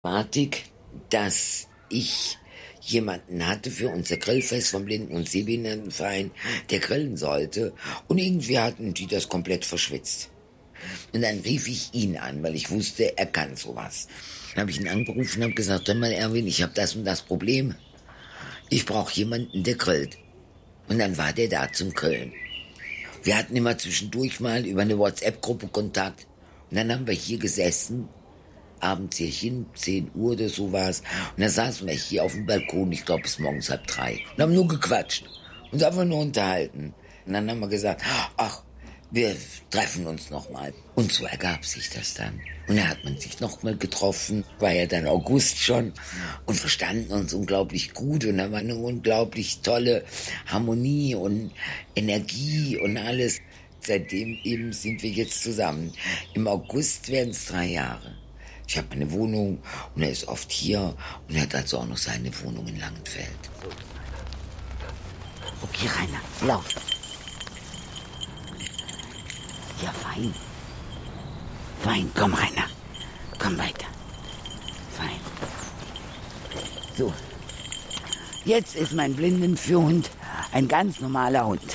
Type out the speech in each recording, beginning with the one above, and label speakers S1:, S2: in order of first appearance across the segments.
S1: Thematik, dass ich jemanden hatte für unser Grillfest vom Blinden- und Sehbehindertenverein, der grillen sollte. Und irgendwie hatten die das komplett verschwitzt. Und dann rief ich ihn an, weil ich wusste, er kann sowas. Dann habe ich ihn angerufen und habe gesagt, hör mal Erwin, ich habe das und das Problem. Ich brauche jemanden, der grillt. Und dann war der da zum Grillen. Wir hatten immer zwischendurch mal über eine WhatsApp-Gruppe Kontakt. Und dann haben wir hier gesessen, abends hier hin, 10 Uhr oder so war's. Und dann saßen wir hier auf dem Balkon, ich glaube bis morgens 2:30. Und haben nur gequatscht. Uns einfach nur unterhalten. Und dann haben wir gesagt, ach, wir treffen uns nochmal. Und so ergab sich das dann. Und dann hat man sich nochmal getroffen, war ja dann August schon, und verstanden uns unglaublich gut. Und da war eine unglaublich tolle Harmonie und Energie und alles. Seitdem eben sind wir jetzt zusammen. Im August werden es 3 Jahre. Ich habe eine Wohnung und er ist oft hier und er hat also auch noch seine Wohnung in Langenfeld.
S2: Okay, Rainer, lauf. Ja, fein. Fein, komm, Rainer. Komm weiter. Fein. So. Jetzt ist mein Blindenführhund ein ganz normaler Hund.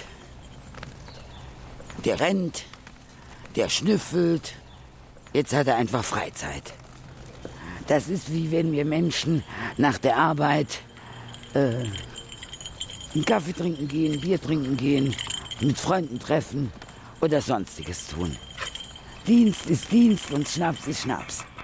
S2: Der rennt, der schnüffelt. Jetzt hat er einfach Freizeit. Das ist wie wenn wir Menschen nach der Arbeit einen Kaffee trinken gehen, Bier trinken gehen, mit Freunden treffen oder Sonstiges tun. Dienst ist Dienst und Schnaps ist Schnaps.